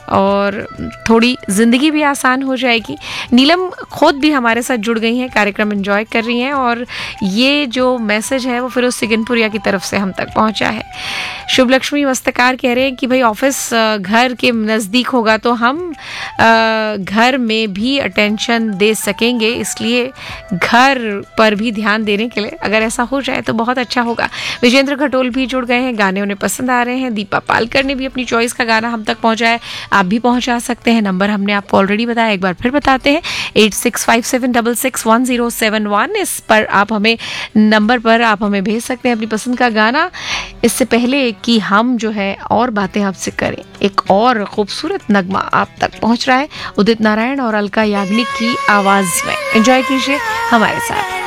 और थोड़ी ज़िंदगी भी आसान हो जाएगी। नीलम खुद भी हमारे साथ जुड़ गई हैं, कार्यक्रम एंजॉय कर रही हैं और ये जो मैसेज है वो फिरोज सिगनपुरिया की तरफ से हम तक पहुंचा है। शुभ लक्ष्मी वस्त्रकार कह रहे हैं कि भाई ऑफिस घर के नज़दीक होगा तो हम घर में भी अटेंशन दे सकेंगे, इसलिए घर पर भी ध्यान देने के लिए अगर ऐसा हो जाए तो बहुत अच्छा होगा। विजेंद्र खटोल भी जुड़ गए हैं, गाने उन्हें पसंद आ रहे हैं। दीपा पालकर ने भी अपनी चॉइस का गाना हम तक पहुंचाया, आप भी पहुंचा सकते हैं। नंबर हमने आपको ऑलरेडी बताया, एक बार फिर बताते हैं 8657661071। इस पर आप हमें नंबर पर आप हमें भेज सकते हैं अपनी पसंद का गाना। इससे पहले कि हम जो है और बातें आपसे करें, एक और खूबसूरत नगमा आप तक पहुंच रहा है उदित नारायण और अलका याग्निक की आवाज में। एंजॉय कीजिए हमारे साथ।